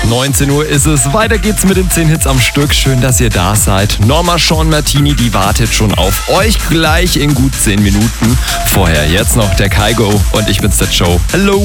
19 Uhr ist es. Weiter geht's mit den 10 Hits am Stück. Schön, dass ihr da seid. Norma Sean Martini, die wartet schon auf euch gleich in gut 10 Minuten. Vorher jetzt noch der Kygo und ich bin's, der Joe. Hallo.